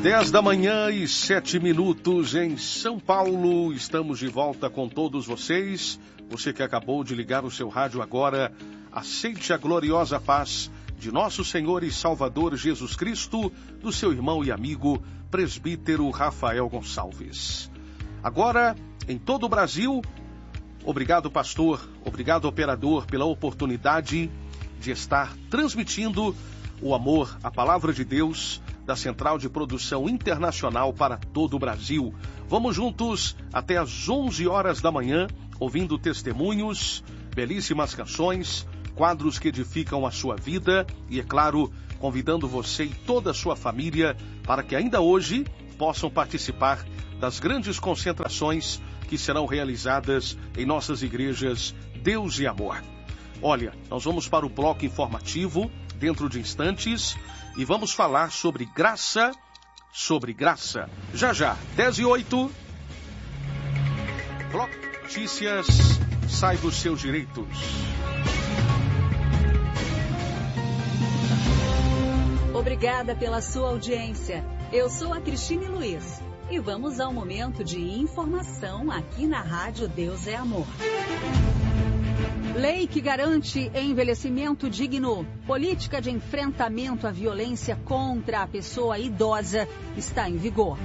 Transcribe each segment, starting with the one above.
10h07 em São Paulo. Estamos de volta com todos vocês. Você que acabou de ligar o seu rádio agora, aceite a gloriosa paz de nosso Senhor e Salvador Jesus Cristo, do seu irmão e amigo, presbítero Rafael Gonçalves. Agora, em todo o Brasil, obrigado, pastor, obrigado, operador, pela oportunidade de estar transmitindo o amor, a palavra de Deus, da Central de Produção Internacional para todo o Brasil. Vamos juntos até às 11 horas da manhã, ouvindo testemunhos, belíssimas canções, quadros que edificam a sua vida e, é claro, convidando você e toda a sua família para que ainda hoje possam participar das grandes concentrações que serão realizadas em nossas igrejas Deus e Amor. Olha, nós vamos para o bloco informativo dentro de instantes e vamos falar sobre graça, Já, 10h08. Bloco Notícias, saiba os seus direitos. Obrigada pela sua audiência. Eu sou a Cristine Luiz e vamos ao momento de informação aqui na Rádio Deus é Amor. Lei que garante envelhecimento digno, política de enfrentamento à violência contra a pessoa idosa está em vigor.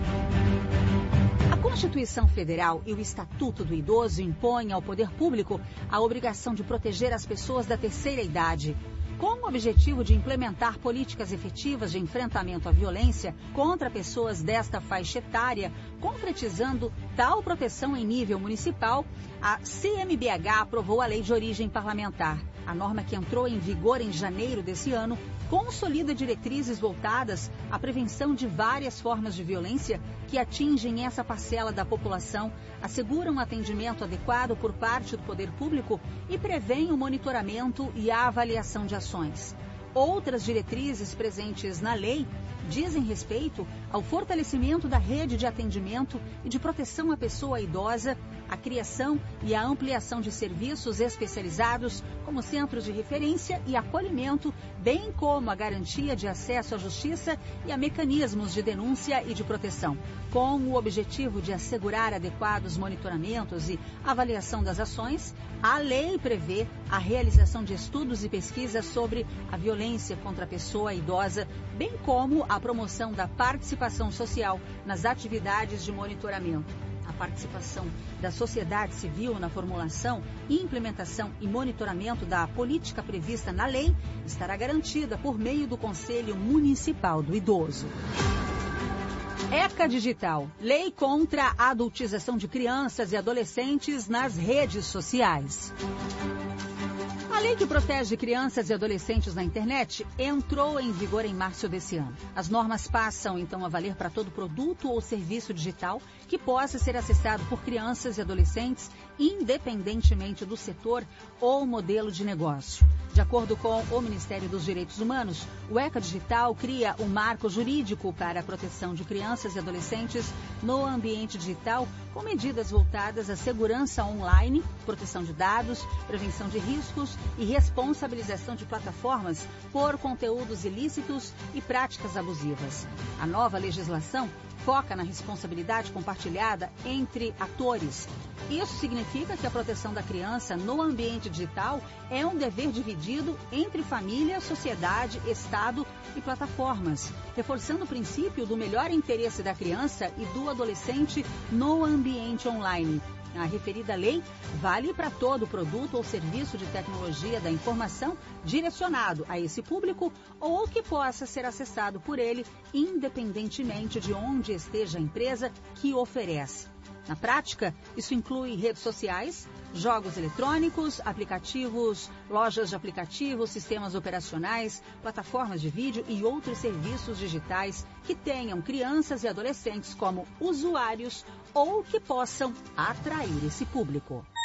A Constituição Federal e o Estatuto do Idoso impõem ao poder público a obrigação de proteger as pessoas da terceira idade, com o objetivo de implementar políticas efetivas de enfrentamento à violência contra pessoas desta faixa etária, concretizando tal proteção em nível municipal. A CMBH aprovou a Lei de Origem Parlamentar. A norma, que entrou em vigor em janeiro desse ano, consolida diretrizes voltadas à prevenção de várias formas de violência que atingem essa parcela da população, asseguram um atendimento adequado por parte do poder público e prevêem o monitoramento e a avaliação de ações. Outras diretrizes presentes na lei dizem respeito ao fortalecimento da rede de atendimento e de proteção à pessoa idosa, a criação e a ampliação de serviços especializados, como centros de referência e acolhimento, bem como a garantia de acesso à justiça e a mecanismos de denúncia e de proteção. Com o objetivo de assegurar adequados monitoramentos e avaliação das ações, a lei prevê a realização de estudos e pesquisas sobre a violência contra a pessoa idosa, bem como a promoção da participação social nas atividades de monitoramento. A participação da sociedade civil na formulação, implementação e monitoramento da política prevista na lei estará garantida por meio do Conselho Municipal do Idoso. ECA Digital, lei contra a adultização de crianças e adolescentes nas redes sociais. A lei que protege crianças e adolescentes na internet entrou em vigor em março desse ano. As normas passam, então, a valer para todo produto ou serviço digital que possa ser acessado por crianças e adolescentes, independentemente do setor ou modelo de negócio. De acordo com o Ministério dos Direitos Humanos, o ECA Digital cria um marco jurídico para a proteção de crianças e adolescentes no ambiente digital, com medidas voltadas à segurança online, proteção de dados, prevenção de riscos e responsabilização de plataformas por conteúdos ilícitos e práticas abusivas. A nova legislação foca na responsabilidade compartilhada entre atores. Isso significa que a proteção da criança no ambiente digital é um dever dividido entre família, sociedade, Estado e plataformas, reforçando o princípio do melhor interesse da criança e do adolescente no ambiente online. A referida lei vale para todo produto ou serviço de tecnologia da informação direcionado a esse público ou que possa ser acessado por ele, independentemente de onde esteja a empresa que oferece. Na prática, isso inclui redes sociais, jogos eletrônicos, aplicativos, lojas de aplicativos, sistemas operacionais, plataformas de vídeo e outros serviços digitais que tenham crianças e adolescentes como usuários ou que possam atrair esse público.